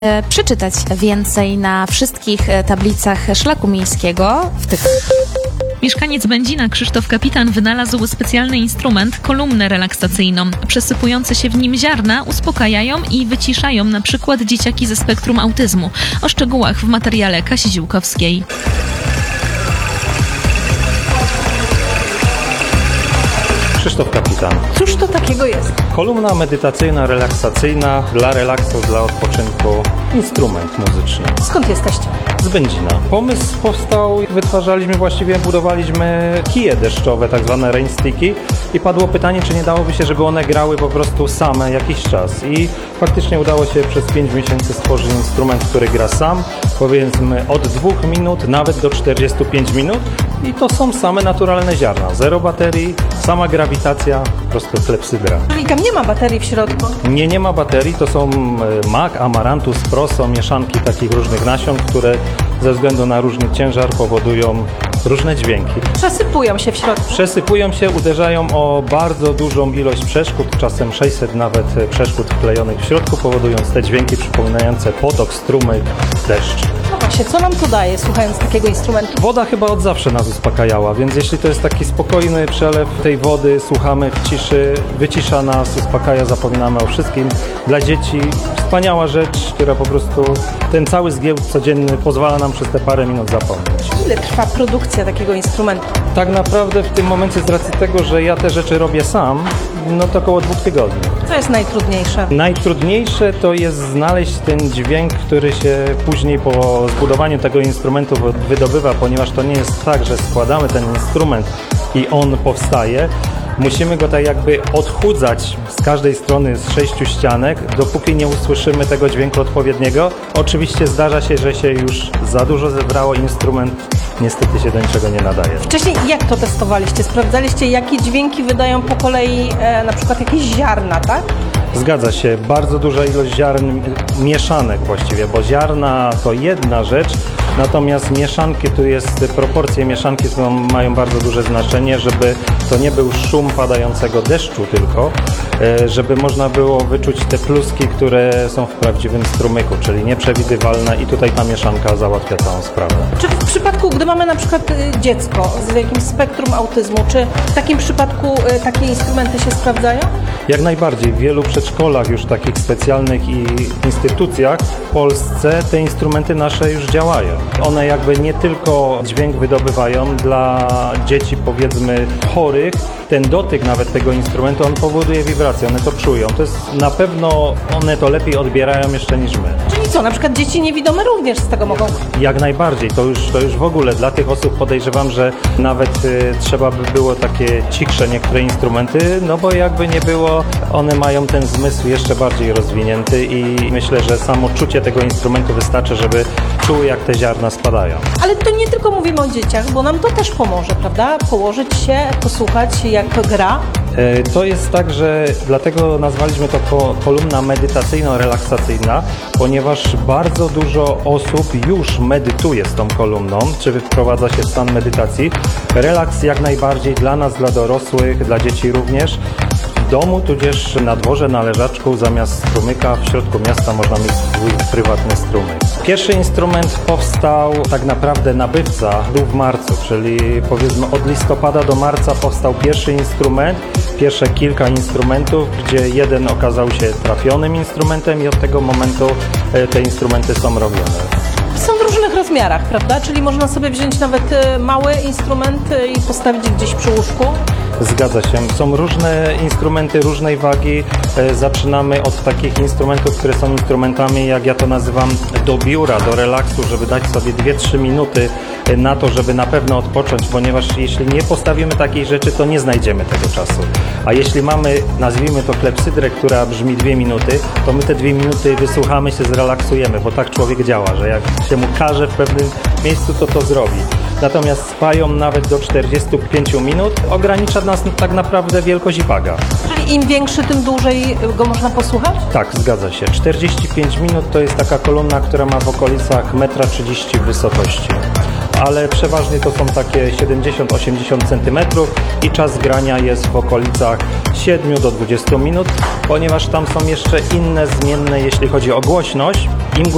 przeczytać więcej na wszystkich tablicach szlaku miejskiego w tych. Mieszkaniec Będzina Krzysztof Kapitan wynalazł specjalny instrument, kolumnę relaksacyjną. Przesypujące się w nim ziarna uspokajają i wyciszają na przykład dzieciaki ze spektrum autyzmu. O szczegółach w materiale Kasi Ziółkowskiej. Krzysztof Kapitan. Cóż to takiego jest? Kolumna medytacyjna, relaksacyjna, dla relaksu, dla odpoczynku, instrument muzyczny. Skąd jesteście? Z Będzina. Pomysł powstał, budowaliśmy kije deszczowe, tak zwane rain sticky i padło pytanie, czy nie dałoby się, żeby one grały po prostu same jakiś czas. I faktycznie udało się przez 5 miesięcy stworzyć instrument, który gra sam, powiedzmy od 2 minut nawet do 45 minut i to są same naturalne ziarna. Zero baterii, sama grawitacja, po prostu klepsydra. Czyli tam nie ma baterii w środku? Nie ma baterii, to są mak, amarantus, proso, mieszanki takich różnych nasion, które ze względu na różny ciężar powodują różne dźwięki. Przesypują się w środku? Przesypują się, uderzają o bardzo dużą ilość przeszkód, czasem 600 nawet przeszkód wklejonych w środku, powodując te dźwięki przypominające potok, strumyk, deszcz. No właśnie, co nam to daje, słuchając takiego instrumentu? Woda chyba od zawsze nas uspokajała, więc jeśli to jest taki spokojny przelew tej wody, słuchamy w ciszy, wycisza nas, uspokaja, zapominamy o wszystkim. Dla dzieci wspaniała rzecz, która po prostu ten cały zgiełk codzienny pozwala nam przez te parę minut zapomnieć. Ile trwa produkcja takiego instrumentu? Tak naprawdę w tym momencie z racji tego, że ja te rzeczy robię sam, no to około 2 tygodni. Co jest najtrudniejsze? Najtrudniejsze to jest znaleźć ten dźwięk, który się później po zbudowaniu tego instrumentu wydobywa, ponieważ to nie jest tak, że składamy ten instrument i on powstaje. Musimy go tak jakby odchudzać z każdej strony z 6 ścianek, dopóki nie usłyszymy tego dźwięku odpowiedniego. Oczywiście zdarza się, że się już za dużo zebrało, instrument niestety się do niczego nie nadaje. Wcześniej jak to testowaliście? Sprawdzaliście, jakie dźwięki wydają po kolei na przykład jakieś ziarna, tak? Zgadza się, bardzo duża ilość ziarn, mieszanek właściwie, bo ziarna to jedna rzecz, natomiast mieszanki, proporcje mieszanki mają bardzo duże znaczenie, żeby to nie był szum padającego deszczu tylko, żeby można było wyczuć te pluski, które są w prawdziwym strumyku, czyli nieprzewidywalne i tutaj ta mieszanka załatwia całą sprawę. Czy w przypadku, gdy mamy na przykład dziecko z jakimś spektrum autyzmu, czy w takim przypadku takie instrumenty się sprawdzają? Jak najbardziej. W wielu przedszkolach już takich specjalnych i instytucjach w Polsce te instrumenty nasze już działają. One jakby nie tylko dźwięk wydobywają dla dzieci powiedzmy chorych, ten dotyk nawet tego instrumentu, on powoduje wibracje, one to czują. To jest na pewno, one to lepiej odbierają jeszcze niż my. Czyli co, na przykład dzieci niewidome również z tego mogą? Jak najbardziej, to już w ogóle dla tych osób podejrzewam, że nawet trzeba by było takie cichsze niektóre instrumenty, no bo jakby nie było, one mają ten zmysł jeszcze bardziej rozwinięty i myślę, że samo czucie tego instrumentu wystarczy, żeby czuły jak te ziarna spadają. Ale to nie tylko mówimy o dzieciach, bo nam to też pomoże, prawda? Położyć się, posłuchać jak gra. To jest tak, że dlatego nazwaliśmy to kolumna medytacyjno-relaksacyjna, ponieważ bardzo dużo osób już medytuje z tą kolumną, czy wprowadza się w stan medytacji. Relaks jak najbardziej dla nas, dla dorosłych, dla dzieci również. W domu, tudzież na dworze, na leżaczku, zamiast strumyka w środku miasta można mieć swój prywatny strumyk. Pierwszy instrument powstał, tak naprawdę nabywca był w marcu, czyli powiedzmy od listopada do marca powstał pierwszy instrument, pierwsze kilka instrumentów, gdzie jeden okazał się trafionym instrumentem i od tego momentu te instrumenty są robione. Są w różnych rozmiarach, prawda? Czyli można sobie wziąć nawet mały instrument i postawić gdzieś przy łóżku? Zgadza się. Są różne instrumenty różnej wagi. Zaczynamy od takich instrumentów, które są instrumentami, jak ja to nazywam, do biura, do relaksu, żeby dać sobie 2-3 minuty na to, żeby na pewno odpocząć, ponieważ jeśli nie postawimy takiej rzeczy, to nie znajdziemy tego czasu. A jeśli mamy, nazwijmy to klepsydrę, która brzmi 2 minuty, to my te 2 minuty wysłuchamy się, zrelaksujemy, bo tak człowiek działa, że jak się mu każe w pewnym miejscu, to zrobi. Natomiast spają nawet do 45 minut, ogranicza nas tak naprawdę wielkość i waga. Czyli im większy, tym dłużej go można posłuchać? Tak, zgadza się. 45 minut to jest taka kolumna, która ma w okolicach 1,30 m wysokości. Ale przeważnie to są takie 70-80 cm i czas grania jest w okolicach 7 do 20 minut, ponieważ tam są jeszcze inne zmienne, jeśli chodzi o głośność. Im